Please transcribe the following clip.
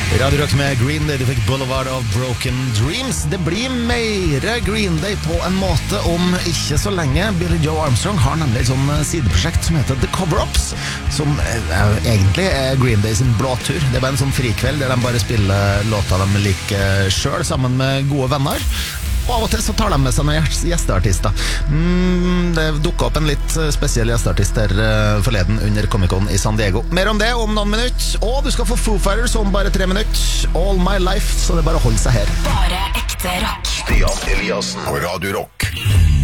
Radio Rock med Green Day, du fikk Boulevard of Broken Dreams. Det blir mer Green Day på en måte om ikke så lenge. Billy Joe Armstrong har nemlig et sånn sideprosjekt som heter The Cover-Ups, som egentlig er Green Day sin blåtur. Det er bare en sånn frikveld der de bare spiller låter de liker selv, sammen med gode venner. Og av og til så tar de med seg noen gjesteartister. Det dukket opp en litt spesiell gjesteartist der forleden under Comic-Con i San Diego. Mer om det om noen minutter. Og du skal få Foo Fighters om bare 3 minutter. All My Life, så det er bare å holde seg her. Bare ekte rock. Stian Eliassen og Radio Rock.